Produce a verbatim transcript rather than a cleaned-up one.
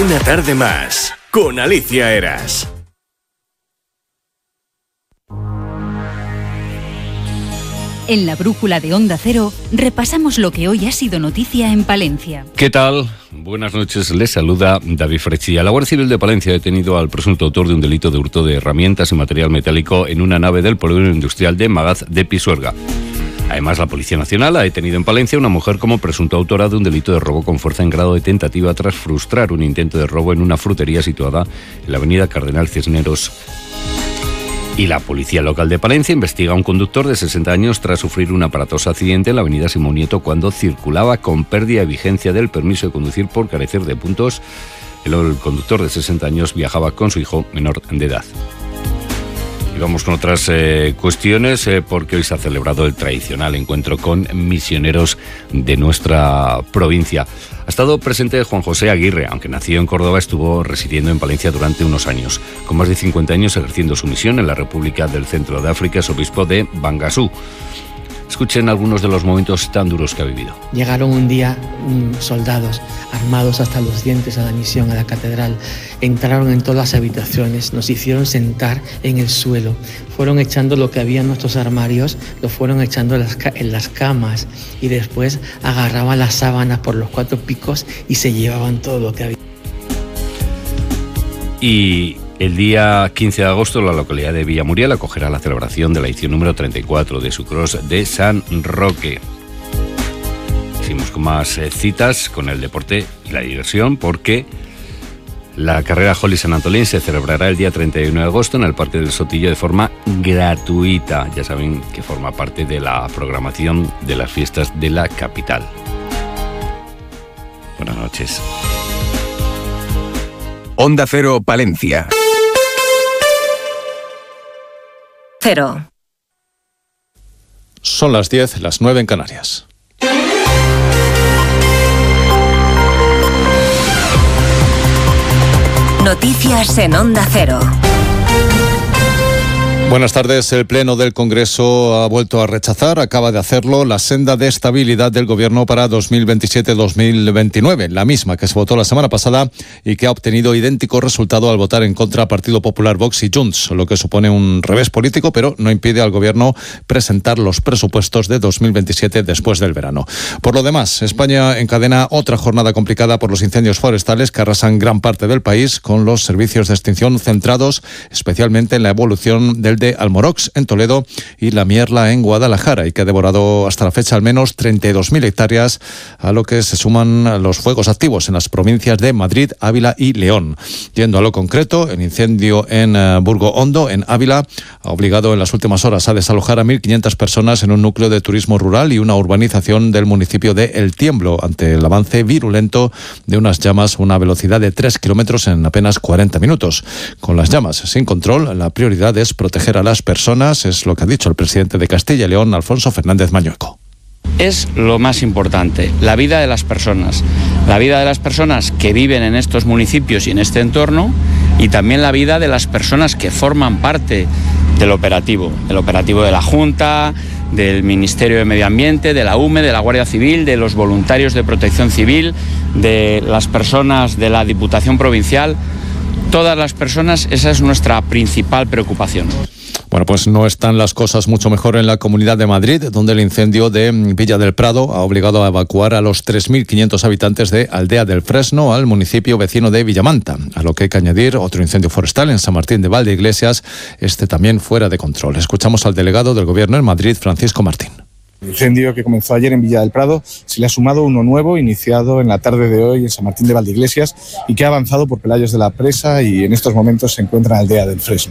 Una tarde más, con Alicia Eras. En la brújula de Onda Cero repasamos lo que hoy ha sido noticia en Palencia. ¿Qué tal? Buenas noches, les saluda David Frechilla. La Guardia Civil de Palencia ha detenido al presunto autor de un delito de hurto de herramientas y material metálico en una nave del polígono industrial de Magaz de Pisuerga. Además, la Policía Nacional ha detenido en Palencia a una mujer como presunta autora de un delito de robo con fuerza en grado de tentativa tras frustrar un intento de robo en una frutería situada en la avenida Cardenal Cisneros. Y la Policía Local de Palencia investiga a un conductor de sesenta años tras sufrir un aparatoso accidente en la avenida Simón Nieto cuando circulaba con pérdida de vigencia del permiso de conducir por carecer de puntos. El, el conductor de sesenta años viajaba con su hijo menor de edad. Y vamos con otras eh, cuestiones, eh, porque hoy se ha celebrado el tradicional encuentro con misioneros de nuestra provincia. Ha estado presente Juan José Aguirre, aunque nació en Córdoba, estuvo residiendo en Palencia durante unos años. Con más de cincuenta años ejerciendo su misión en la República del Centro de África, es obispo de Bangasú. Escuchen algunos de los momentos tan duros que ha vivido. Llegaron un día mmm, soldados armados hasta los dientes a la misión, a la catedral. Entraron en todas las habitaciones, nos hicieron sentar en el suelo. Fueron echando lo que había en nuestros armarios, lo fueron echando en las, en las camas y después agarraban las sábanas por los cuatro picos y se llevaban todo lo que había. Y el día quince de agosto, la localidad de Villamuriel acogerá la celebración de la edición número treinta y cuatro de su Cross de San Roque. Seguimos con más eh, citas con el deporte y la diversión, porque la carrera Jolly San Antolín se celebrará el día treinta y uno de agosto en el Parque del Sotillo de forma gratuita. Ya saben que forma parte de la programación de las fiestas de la capital. Buenas noches. Onda Cero Palencia. Cero. Son las diez, las nueve en Canarias. Noticias en Onda Cero. Buenas tardes. El Pleno del Congreso ha vuelto a rechazar, acaba de hacerlo, la senda de estabilidad del Gobierno para dos mil veintisiete dos mil veintinueve, la misma que se votó la semana pasada y que ha obtenido idéntico resultado al votar en contra Partido Popular, Vox y Junts, lo que supone un revés político, pero no impide al Gobierno presentar los presupuestos de dos mil veintisiete después del verano. Por lo demás, España encadena otra jornada complicada por los incendios forestales que arrasan gran parte del país, con los servicios de extinción centrados especialmente en la evolución del de Almorox en Toledo y la Mierla en Guadalajara, y que ha devorado hasta la fecha al menos treinta y dos mil hectáreas, a lo que se suman los fuegos activos en las provincias de Madrid, Ávila y León. Yendo a lo concreto, el incendio en uh, Burgo Hondo, en Ávila, ha obligado en las últimas horas a desalojar a mil quinientas personas en un núcleo de turismo rural y una urbanización del municipio de El Tiemblo, ante el avance virulento de unas llamas a una velocidad de tres kilómetros en apenas cuarenta minutos. Con las llamas sin control, la prioridad es proteger a las personas, es lo que ha dicho el presidente de Castilla y León, Alfonso Fernández Mañueco. Es lo más importante, la vida de las personas, la vida de las personas que viven en estos municipios y en este entorno, y también la vida de las personas que forman parte del operativo, del operativo de la Junta, del Ministerio de Medio Ambiente, de la U M E, de la Guardia Civil, de los voluntarios de Protección Civil, de las personas de la Diputación Provincial. Todas las personas, esa es nuestra principal preocupación. Bueno, pues no están las cosas mucho mejor en la Comunidad de Madrid, donde el incendio de Villa del Prado ha obligado a evacuar a los tres mil quinientos habitantes de Aldea del Fresno al municipio vecino de Villamanta, a lo que hay que añadir otro incendio forestal en San Martín de Valdeiglesias, este también fuera de control. Escuchamos al delegado del Gobierno en Madrid, Francisco Martín. El incendio que comenzó ayer en Villa del Prado se le ha sumado uno nuevo, iniciado en la tarde de hoy en San Martín de Valdeiglesias y que ha avanzado por Pelayos de la Presa y en estos momentos se encuentra en Aldea del Fresno.